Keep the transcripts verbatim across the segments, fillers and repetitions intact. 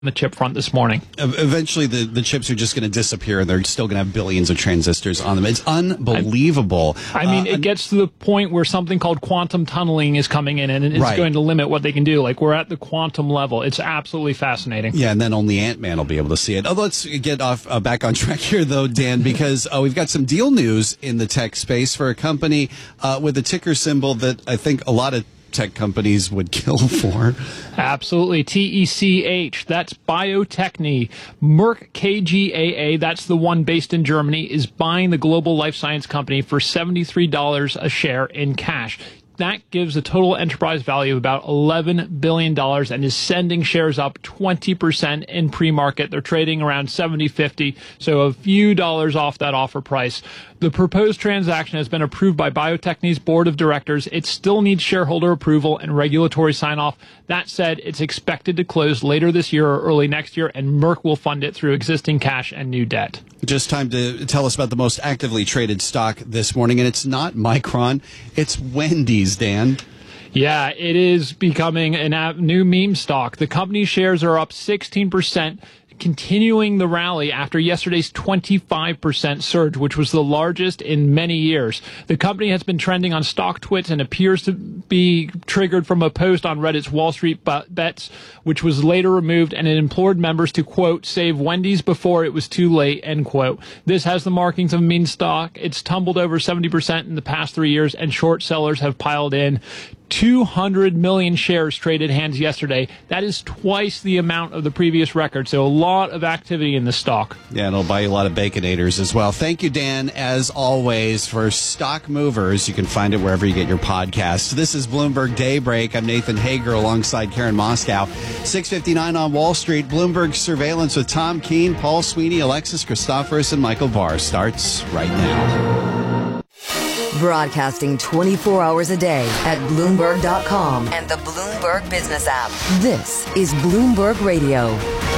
the chip front this morning. Eventually, the, the chips are just going to disappear, and they're still going to have billions of transistors on them. It's unbelievable. I, I mean, uh, it gets to the point where something called quantum tunneling is coming in, and it's right. going to limit what they can do. Like, we're at the quantum level. It's absolutely fascinating. Yeah, and then only Ant-Man will be able to see it. Oh, let's get off uh, back on track here, though, Dan, because uh, we've got some deal news in the tech space for a company uh, with a ticker symbol that I think a lot of tech companies would kill for. Absolutely. T E C H, that's Bio-Techne. Merck K G A A, that's the one based in Germany, is buying the global life science company for seventy-three dollars a share in cash. That gives a total enterprise value of about eleven billion dollars and is sending shares up twenty percent in pre-market. They're trading around seventy fifty, so a few dollars off that offer price. The proposed transaction has been approved by Bio-Techne's board of directors. It still needs shareholder approval and regulatory sign-off. That said, it's expected to close later this year or early next year, and Merck will fund it through existing cash and new debt. Just time to tell us about the most actively traded stock this morning, and it's not Micron, it's Wendy's, Dan. Yeah, it is becoming a new meme stock. The company shares are up sixteen percent, continuing the rally after yesterday's twenty-five percent surge, which was the largest in many years. The company has been trending on StockTwits and appears to be triggered from a post on Reddit's Wall Street Bets, which was later removed, and it implored members to, quote, save Wendy's before it was too late, end quote. This has the markings of a meme stock. It's tumbled over seventy percent in the past three years, and short sellers have piled in. two hundred million shares traded hands yesterday. That is twice the amount of the previous record. So a lot of activity in the stock. Yeah, and it'll buy you a lot of Baconators as well. Thank you, Dan, as always, for Stock Movers. You can find it wherever you get your podcasts. This is Bloomberg Daybreak. I'm Nathan Hager alongside Karen Moscow. six fifty-nine on Wall Street. Bloomberg Surveillance with Tom Keene, Paul Sweeney, Alexis Christoforous, and Michael Barr starts right now. Broadcasting twenty-four hours a day at Bloomberg dot com and the Bloomberg Business app. This is Bloomberg Radio.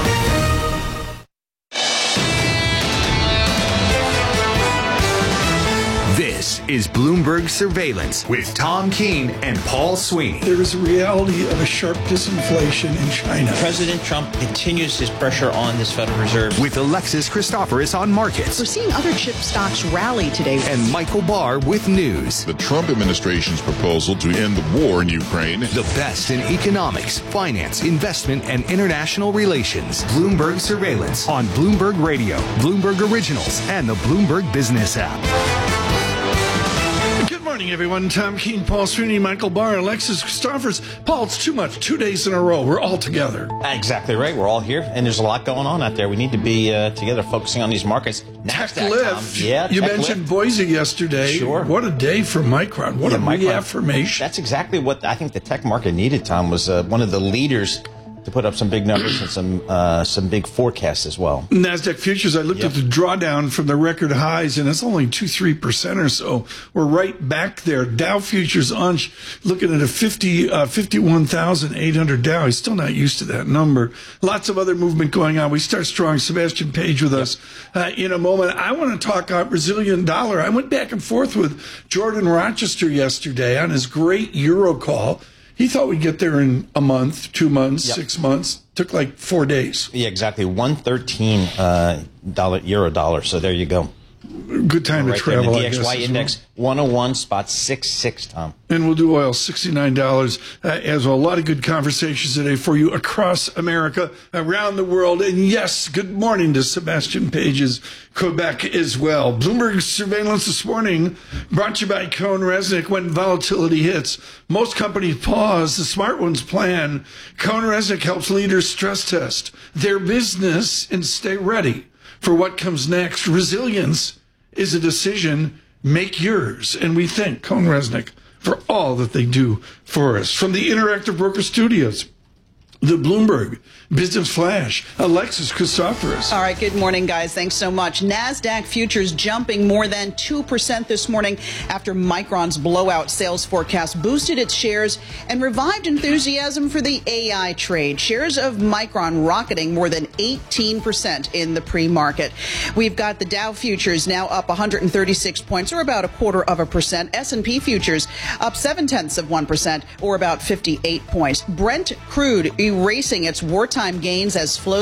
This is Bloomberg Surveillance with Tom Keene and Paul Sweeney. There is a reality of a sharp disinflation in China. President Trump continues his pressure on this Federal Reserve. With Alexis Christoforous on markets. We're seeing other chip stocks rally today. And Michael Barr with news. The Trump administration's proposal to end the war in Ukraine. The best in economics, finance, investment, and international relations. Bloomberg Surveillance on Bloomberg Radio, Bloomberg Originals, and the Bloomberg Business app. Good morning, everyone. Tom Keene, Paul Sweeney, Michael Barr, Alexis Christoforous. Paul, it's too much. Two days in a row. We're all together. Exactly right. We're all here, and there's a lot going on out there. We need to be uh, together focusing on these markets. TechLift. Yeah, you Tech mentioned Lift. Boise yesterday. Sure. What a day for Micron. What yeah, a Micron. reaffirmation. That's exactly what I think the tech market needed, Tom, was uh, one of the leaders to put up some big numbers and some uh, some big forecasts as well. NASDAQ futures, I looked Yep. at the drawdown from the record highs, and it's only two, three percent or so. We're right back there. Dow futures on, looking at a fifty, uh, fifty-one thousand eight hundred Dow. He's still not used to that number. Lots of other movement going on. We start strong. Sebastian Page with us uh, in a moment. I want to talk about Brazilian dollar. I went back and forth with Jordan Rochester yesterday on his great Euro call. He thought we'd get there in a month, two months, yep. six months. Took like four days. Yeah, exactly. one thirteen uh, dollar euro dollar. So there you go. Good time right to travel. There. The D X Y I guess, index one oh one spot six six, Tom. And we'll do oil sixty-nine dollars uh, as well. A lot of good conversations today for you across America, around the world. And yes, good morning to Sebastian Page's Quebec as well. Bloomberg Surveillance this morning brought to you by Cohn Resnick. When volatility hits, most companies pause. The smart ones plan. Cohn Resnick helps leaders stress test their business and stay ready for what comes next. Resilience is a decision. Make yours. And we thank Cohn Resnick for all that they do for us. From the Interactive Broker Studios, the Bloomberg Business Flash, Alexis Christoforous. All right, good morning, guys. Thanks so much. NASDAQ futures jumping more than two percent this morning after Micron's blowout sales forecast boosted its shares and revived enthusiasm for the A I trade. Shares of Micron rocketing more than eighteen percent in the pre-market. We've got the Dow futures now up one hundred thirty-six points, or about a quarter of a percent. S and P futures up seven tenths of one percent, or about fifty-eight points. Brent crude erasing its wartime lunchtime gains as flows